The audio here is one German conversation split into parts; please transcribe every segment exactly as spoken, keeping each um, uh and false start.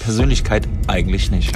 Persönlichkeit eigentlich nicht.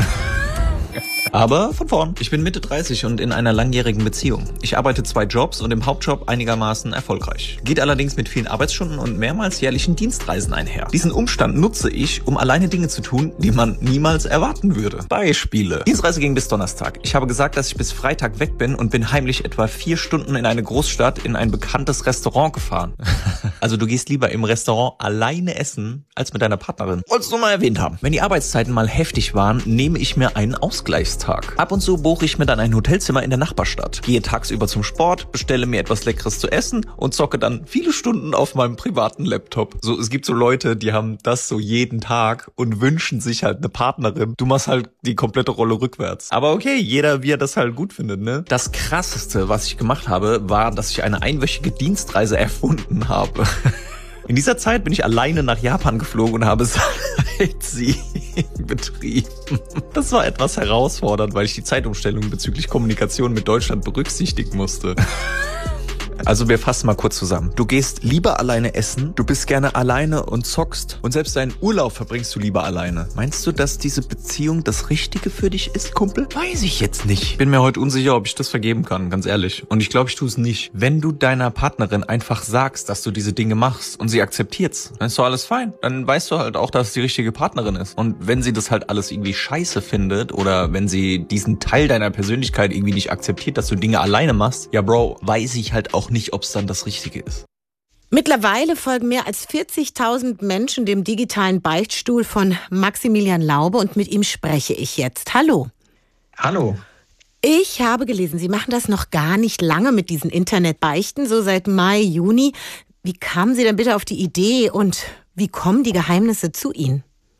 Aber von vorn. Ich bin Mitte dreißig und in einer langjährigen Beziehung. Ich arbeite zwei Jobs und im Hauptjob einigermaßen erfolgreich. Geht allerdings mit vielen Arbeitsstunden und mehrmals jährlichen Dienstreisen einher. Diesen Umstand nutze ich, um alleine Dinge zu tun, die man niemals erwarten würde. Beispiele. Dienstreise ging bis Donnerstag. Ich habe gesagt, dass ich bis Freitag weg bin und bin heimlich etwa vier Stunden in eine Großstadt in ein bekanntes Restaurant gefahren. Also du gehst lieber im Restaurant alleine essen, als mit deiner Partnerin. Wolltest du mal erwähnt haben. Wenn die Arbeitszeiten mal heftig waren, nehme ich mir einen Ausgleichstag. Ab und zu buche ich mir dann ein Hotelzimmer in der Nachbarstadt, gehe tagsüber zum Sport, bestelle mir etwas Leckeres zu essen und zocke dann viele Stunden auf meinem privaten Laptop. So, es gibt so Leute, die haben das so jeden Tag und wünschen sich halt eine Partnerin. Du machst halt die komplette Rolle rückwärts. Aber okay, jeder wie er das halt gut findet, ne? Das Krasseste, was ich gemacht habe, war, dass ich eine einwöchige Dienstreise erfunden habe. In dieser Zeit bin ich alleine nach Japan geflogen und habe Sightseeing betrieben. Das war etwas herausfordernd, weil ich die Zeitumstellung bezüglich Kommunikation mit Deutschland berücksichtigen musste. Also wir fassen mal kurz zusammen. Du gehst lieber alleine essen, du bist gerne alleine und zockst und selbst deinen Urlaub verbringst du lieber alleine. Meinst du, dass diese Beziehung das Richtige für dich ist, Kumpel? Weiß ich jetzt nicht. Bin mir heute unsicher, ob ich das vergeben kann, ganz ehrlich. Und ich glaube, ich tue es nicht. Wenn du deiner Partnerin einfach sagst, dass du diese Dinge machst und sie akzeptiert's, dann ist doch alles fein. Dann weißt du halt auch, dass es die richtige Partnerin ist. Und wenn sie das halt alles irgendwie scheiße findet oder wenn sie diesen Teil deiner Persönlichkeit irgendwie nicht akzeptiert, dass du Dinge alleine machst, ja Bro, weiß ich halt auch nicht, ob es dann das Richtige ist. Mittlerweile folgen mehr als vierzigtausend Menschen dem digitalen Beichtstuhl von Maximilian Laube und mit ihm spreche ich jetzt. Hallo. Hallo. Ich habe gelesen, Sie machen das noch gar nicht lange mit diesen Internetbeichten, so seit Mai, Juni. Wie kamen Sie denn bitte auf die Idee und wie kommen die Geheimnisse zu Ihnen?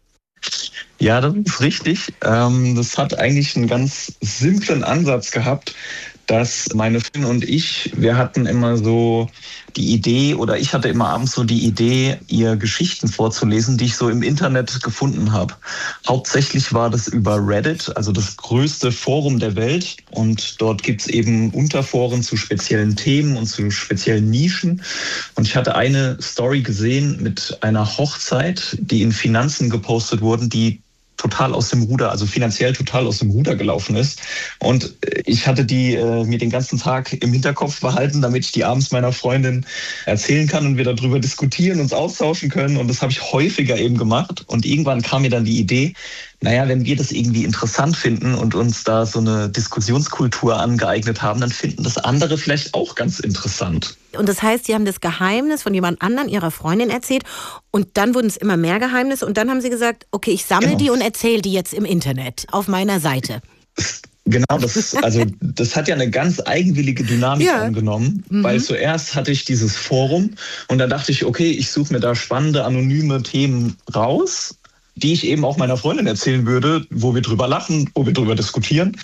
Ja, das ist richtig. Das hat eigentlich einen ganz simplen Ansatz gehabt, dass meine Freundin und ich, wir hatten immer so die Idee, oder ich hatte immer abends so die Idee, ihr Geschichten vorzulesen, die ich so im Internet gefunden habe. Hauptsächlich war das über Reddit, also das größte Forum der Welt. Und dort gibt's eben Unterforen zu speziellen Themen und zu speziellen Nischen. Und ich hatte eine Story gesehen mit einer Hochzeit, die in Finanzen gepostet wurden, die total aus dem Ruder, also finanziell total aus dem Ruder gelaufen ist. Und ich hatte die äh, mir den ganzen Tag im Hinterkopf behalten, damit ich die abends meiner Freundin erzählen kann und wir darüber diskutieren, uns austauschen können. Und das habe ich häufiger eben gemacht. Und irgendwann kam mir dann die Idee, naja, wenn wir das irgendwie interessant finden und uns da so eine Diskussionskultur angeeignet haben, dann finden das andere vielleicht auch ganz interessant. Und das heißt, Sie haben das Geheimnis von jemand anderem, Ihrer Freundin, erzählt und dann wurden es immer mehr Geheimnisse und dann haben Sie gesagt, okay, ich sammle Genau. die und erzähle die jetzt im Internet auf meiner Seite. Genau, das, also, das hat ja eine ganz eigenwillige Dynamik Ja. angenommen, Mhm. weil zuerst hatte ich dieses Forum und dann dachte ich, okay, ich suche mir da spannende, anonyme Themen raus, die ich eben auch meiner Freundin erzählen würde, wo wir drüber lachen, wo wir drüber diskutieren.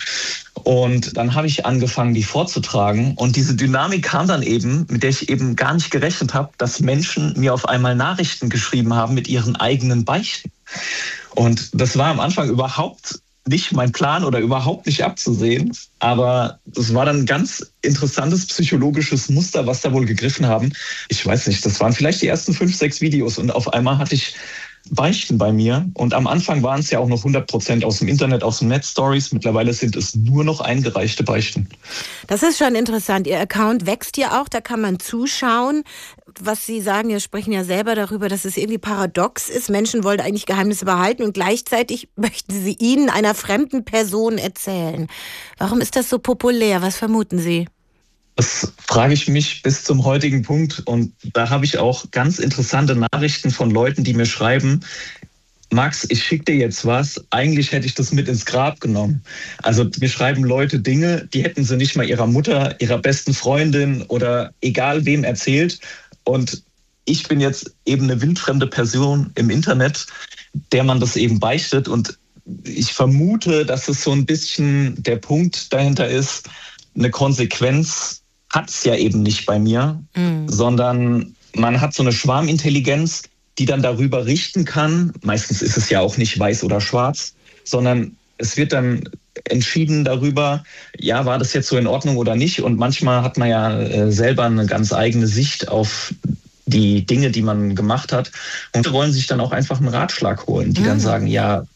Und dann habe ich angefangen, die vorzutragen. Und diese Dynamik kam dann eben, mit der ich eben gar nicht gerechnet habe, dass Menschen mir auf einmal Nachrichten geschrieben haben mit ihren eigenen Beichten. Und das war am Anfang überhaupt nicht mein Plan oder überhaupt nicht abzusehen. Aber das war dann ein ganz interessantes psychologisches Muster, was da wohl gegriffen haben. Ich weiß nicht, das waren vielleicht die ersten fünf, sechs Videos. Und auf einmal hatte ich Beichten bei mir. Und am Anfang waren es ja auch noch hundert Prozent aus dem Internet, aus dem Netz-Stories. Mittlerweile sind es nur noch eingereichte Beichten. Das ist schon interessant. Ihr Account wächst ja auch, da kann man zuschauen. Was Sie sagen, wir sprechen ja selber darüber, dass es irgendwie paradox ist. Menschen wollen eigentlich Geheimnisse behalten und gleichzeitig möchten sie ihnen, einer fremden Person, erzählen. Warum ist das so populär? Was vermuten Sie? Das frage ich mich bis zum heutigen Punkt. Und da habe ich auch ganz interessante Nachrichten von Leuten, die mir schreiben, Max, ich schicke dir jetzt was. Eigentlich hätte ich das mit ins Grab genommen. Also mir schreiben Leute Dinge, die hätten sie nicht mal ihrer Mutter, ihrer besten Freundin oder egal wem erzählt. Und ich bin jetzt eben eine wildfremde Person im Internet, der man das eben beichtet. Und ich vermute, dass es so ein bisschen der Punkt dahinter ist, eine Konsequenz hat es ja eben nicht bei mir, mhm. sondern man hat so eine Schwarmintelligenz, die dann darüber richten kann. Meistens ist es ja auch nicht weiß oder schwarz, sondern es wird dann entschieden darüber, ja, war das jetzt so in Ordnung oder nicht. Und manchmal hat man ja äh, selber eine ganz eigene Sicht auf die Dinge, die man gemacht hat. Und wollen sich dann auch einfach einen Ratschlag holen, die mhm. dann sagen, ja,